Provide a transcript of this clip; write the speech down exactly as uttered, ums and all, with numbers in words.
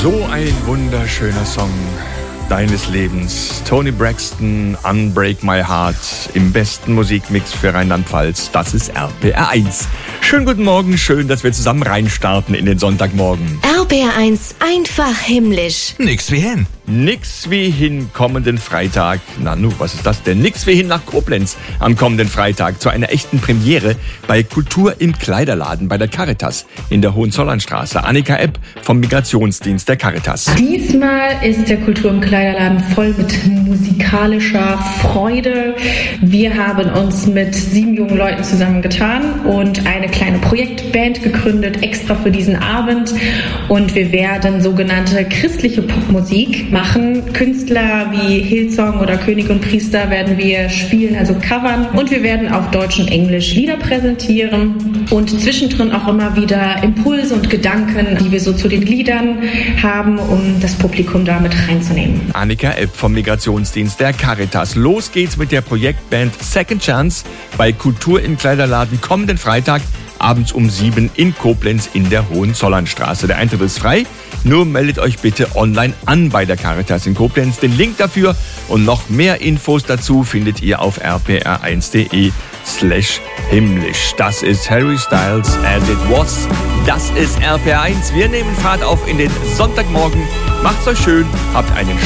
So ein wunderschöner Song deines Lebens. Toni Braxton, Unbreak My Heart im besten Musikmix für Rheinland-Pfalz. Das ist R P R eins. Schönen guten Morgen, schön, dass wir zusammen reinstarten in den Sonntagmorgen. R P R eins, einfach himmlisch. Nix wie hin. Nix wie hin kommenden Freitag. Na nu, was ist das denn? Nix wie hin nach Koblenz am kommenden Freitag zu einer echten Premiere bei Kultur im Kleiderladen bei der Caritas in der Hohenzollernstraße. Annika Epp vom Migrationsdienst der Caritas. Diesmal ist der Kultur im Kleiderladen voll mit musikalischer Freude. Wir haben uns mit sieben jungen Leuten zusammengetan und eine kleine Projektband gegründet, extra für diesen Abend. Und wir werden sogenannte christliche Popmusik machen. Künstler wie Hillsong oder König und Priester werden wir spielen, also covern. Und wir werden auf Deutsch und Englisch Lieder präsentieren und zwischendrin auch immer wieder Impulse und Gedanken, die wir so zu den Liedern haben, um das Publikum damit reinzunehmen. Annika Epp vom Migrationsdienst der Caritas. Los geht's mit der Projektband Second Chance bei Kultur im Kleiderladen kommenden Freitag abends um sieben in Koblenz in der Hohenzollernstraße. Der Eintritt ist frei, nur meldet euch bitte online an bei der Caritas in Koblenz. Den Link dafür und noch mehr Infos dazu findet ihr auf r p r eins punkt d e slash himmlisch. Das ist Harry Styles As It Was. Das ist R P R eins. Wir nehmen Fahrt auf in den Sonntagmorgen. Macht's euch schön, habt einen